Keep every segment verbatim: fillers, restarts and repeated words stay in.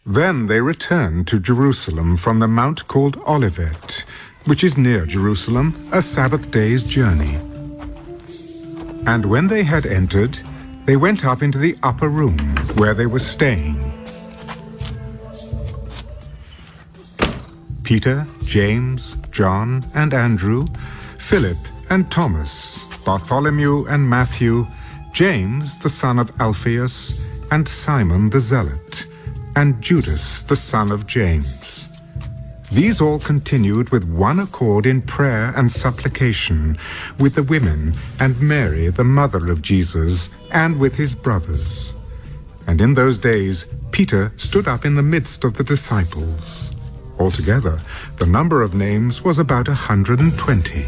Then they returned to Jerusalem from the mount called Olivet, which is near Jerusalem, a Sabbath day's journey. And when they had entered, they went up into the upper room where they were staying. Peter, James, John, and Andrew, Philip and Thomas, Bartholomew and Matthew, James the son of Alphaeus, and Simon the Zealot, and Judas the son of James. These all continued with one accord in prayer and supplication with the women and Mary the mother of Jesus, and with his brothers. And in those days Peter stood up in the midst of the disciples. Altogether, the number of names was about a hundred and twenty.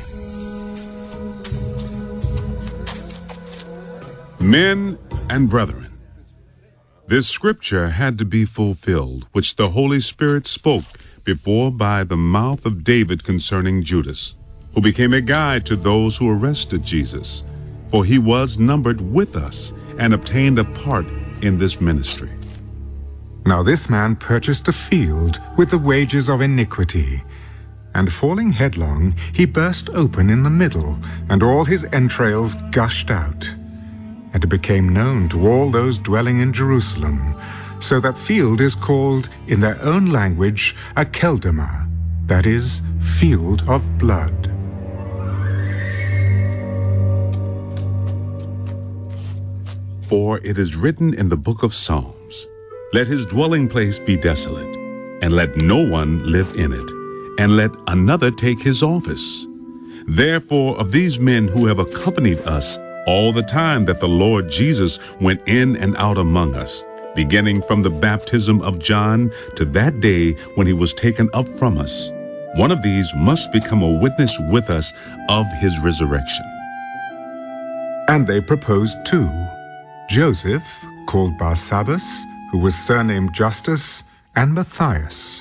Men and brethren, this scripture had to be fulfilled, which the Holy Spirit spoke before by the mouth of David concerning Judas, who became a guide to those who arrested Jesus. For he was numbered with us and obtained a part in this ministry. Now this man purchased a field with the wages of iniquity, and falling headlong, he burst open in the middle, and all his entrails gushed out. And it became known to all those dwelling in Jerusalem, so that field is called in their own language Akeldama, that is, field of blood. For it is written in the book of Psalms, let his dwelling place be desolate, and let no one live in it, and let another take his office. Therefore, of these men who have accompanied us all the time that the Lord Jesus went in and out among us, beginning from the baptism of John to that day when he was taken up from us, one of these must become a witness with us of his resurrection. And they proposed two, Joseph, called Barsabbas, who was surnamed Justus, and Matthias.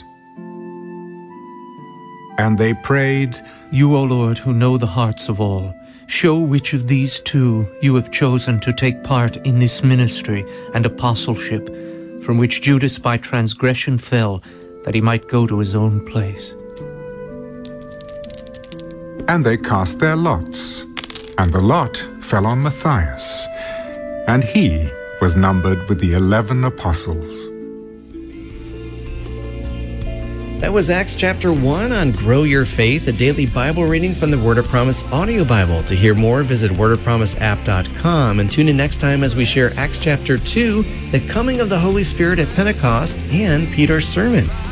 And they prayed, You, O Lord, who know the hearts of all, show which of these two you have chosen to take part in this ministry and apostleship, from which Judas by transgression fell, that he might go to his own place. And they cast their lots, and the lot fell on Matthias, and he was numbered with the eleven apostles. That was Acts chapter one on Grow Your Faith, a daily Bible reading from the Word of Promise audio Bible. To hear more, visit word of promise app dot com and tune in next time as we share Acts chapter two, the coming of the Holy Spirit at Pentecost, and Peter's sermon.